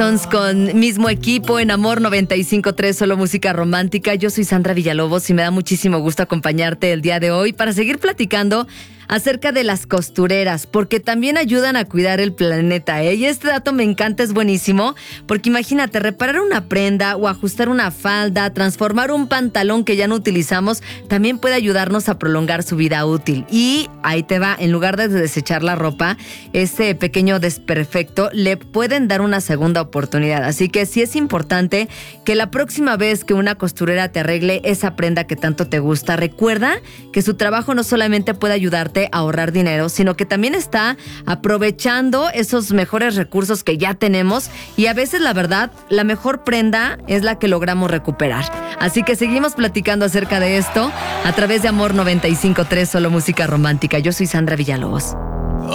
Con mismo equipo en Amor 95.3, solo música romántica. Yo soy Sandra Villalobos y me da muchísimo gusto acompañarte el día de hoy para seguir platicando acerca de las costureras, porque también ayudan a cuidar el planeta, ¿eh? Y este dato me encanta, es buenísimo, porque imagínate, reparar una prenda o ajustar una falda, transformar un pantalón que ya no utilizamos, también puede ayudarnos a prolongar su vida útil. Y ahí te va, en lugar de desechar la ropa, ese pequeño desperfecto, le pueden dar una segunda oportunidad. Así que sí es importante que la próxima vez que una costurera te arregle esa prenda que tanto te gusta, recuerda que su trabajo no solamente puede ayudarte a ahorrar dinero, sino que también está aprovechando esos mejores recursos que ya tenemos, y a veces, la verdad, la mejor prenda es la que logramos recuperar. Así que seguimos platicando acerca de esto a través de Amor 95.3, solo música romántica. Yo soy Sandra Villalobos.